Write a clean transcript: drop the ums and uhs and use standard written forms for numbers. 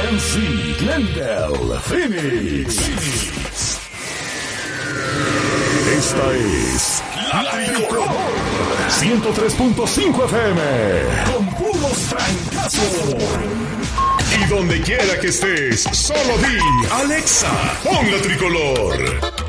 MC Glendale Phoenix. Esta es La Tricolor 103.5 FM con puros trancazos. Y donde quiera que estés, solo di Alexa, pon La Tricolor.